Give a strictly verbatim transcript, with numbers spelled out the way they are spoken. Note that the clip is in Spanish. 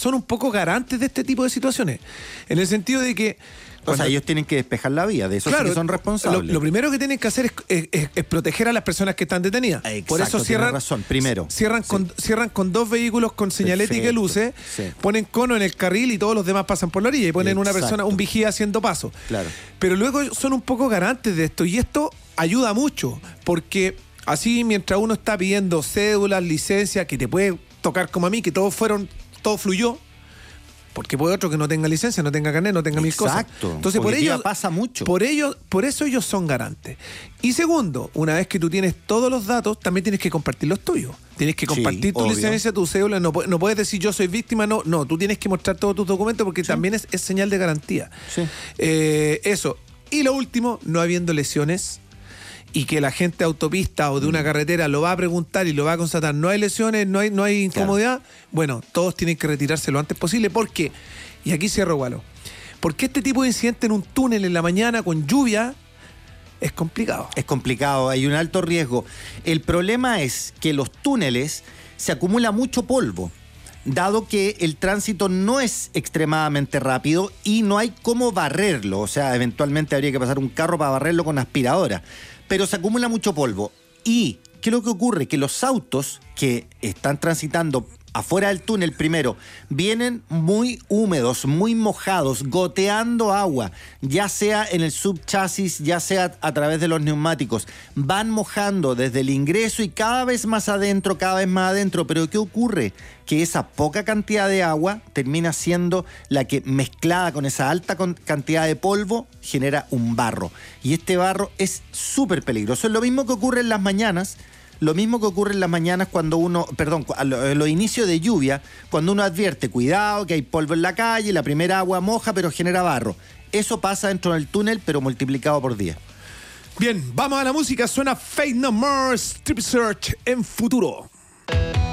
son un poco garantes de este tipo de situaciones. En el sentido de que... Cuando, o sea, ellos tienen que despejar la vía, de eso claro, sí que son responsables. Lo, lo primero que tienen que hacer es, es, es, es proteger a las personas que están detenidas. Exacto, por eso cierran, razón. Primero. Cierran, sí. con, cierran con dos vehículos con señalética y luces, sí. ponen cono en el carril y todos los demás pasan por la orilla y ponen Exacto. una persona, un vigía haciendo paso. Claro. Pero luego son un poco garantes de esto y esto ayuda mucho porque así mientras uno está pidiendo cédulas, licencias, que te puede tocar como a mí, que todos fueron, todo fluyó. Porque puede otro que no tenga licencia, no tenga carnet, no tenga mil cosas. Exacto. Entonces, por ello pasa mucho. Por ello, por eso ellos son garantes. Y segundo, una vez que tú tienes todos los datos, también tienes que compartir los tuyos. Tienes que compartir sí, tu obvio. licencia, tu cédula. No, no puedes decir yo soy víctima, no. No, tú tienes que mostrar todos tus documentos porque sí. también es, es señal de garantía. Sí. Eh, eso. Y lo último, no habiendo lesiones. Y que la gente de autopista o de una carretera lo va a preguntar y lo va a constatar, no hay lesiones, no hay, no hay incomodidad, claro. bueno, todos tienen que retirarse lo antes posible. ¿Por qué? Y aquí cierro, Gualo. Porque este tipo de incidente en un túnel en la mañana con lluvia es complicado. Es complicado, hay un alto riesgo. El problema es que los túneles se acumula mucho polvo, dado que el tránsito no es extremadamente rápido y no hay cómo barrerlo. O sea, eventualmente habría que pasar un carro para barrerlo con aspiradora. Pero se acumula mucho polvo. ¿Y qué es lo que ocurre? Que los autos que están transitando afuera del túnel primero vienen muy húmedos, muy mojados, goteando agua, ya sea en el subchasis, ya sea a través de los neumáticos. Van mojando desde el ingreso y cada vez más adentro, cada vez más adentro. Pero ¿qué ocurre? Que esa poca cantidad de agua termina siendo la que, mezclada con esa alta cantidad de polvo, genera un barro. Y este barro es súper peligroso. Es lo mismo que ocurre en las mañanas, lo mismo que ocurre en las mañanas cuando uno, perdón, a los inicios de lluvia, cuando uno advierte, cuidado, que hay polvo en la calle, la primera agua moja, pero genera barro. Eso pasa dentro del túnel, pero multiplicado por diez. Bien, vamos a la música. Suena Faith No More, Strip Search en Futuro.